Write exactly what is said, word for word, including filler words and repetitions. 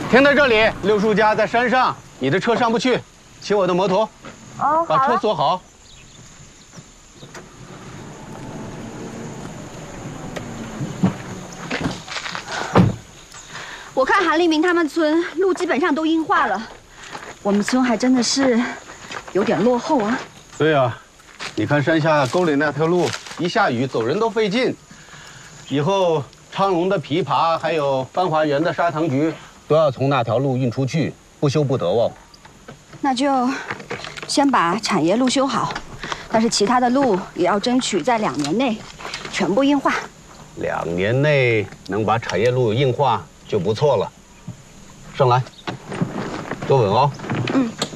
停在这里，六叔家在山上，你的车上不去，骑我的摩托。 哦， 把车锁好。 我看韩立明他们村路基本上都硬化了，我们村还真的是有点落后啊。 对呀、啊，你看山下沟里那条路，一下雨走人都费劲。以后昌隆的枇杷还有繁华园的砂糖橘都要从那条路运出去，不修不得哦。 那就先把产业路修好，但是其他的路也要争取在两年内全部硬化。 两年内能把产业路硬化就不错了。上来，坐稳哦。 嗯。